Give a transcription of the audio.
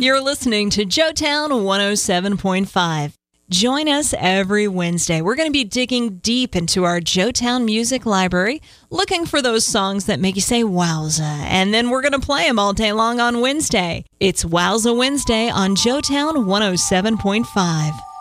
You're listening to Joetown 107.5. Join us every Wednesday. We're going to be digging deep into our Joetown Music Library, looking for those songs that make you say wowza, and then we're going to play them all day long on Wednesday. It's Wowza Wednesday on Joetown 107.5.